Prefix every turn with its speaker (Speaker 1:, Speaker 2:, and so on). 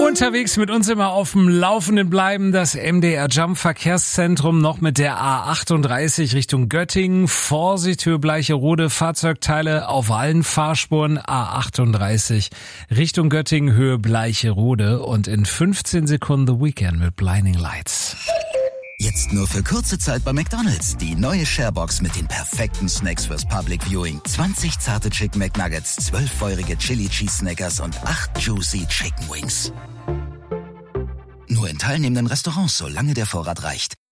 Speaker 1: Unterwegs mit uns immer auf dem Laufenden bleiben, das MDR Jump Verkehrszentrum noch mit der A38 Richtung Göttingen, Vorsicht Höhe Bleicherode, Fahrzeugteile auf allen Fahrspuren, A38 Richtung Göttingen, Höhe Bleicherode und in 15 Sekunden The Weekend mit Blinding Lights.
Speaker 2: Jetzt nur für kurze Zeit bei McDonald's. Die neue Sharebox mit den perfekten Snacks fürs Public Viewing. 20 zarte Chicken McNuggets, 12 feurige Chili Cheese Snackers und 8 juicy Chicken Wings. Nur in teilnehmenden Restaurants, solange der Vorrat reicht.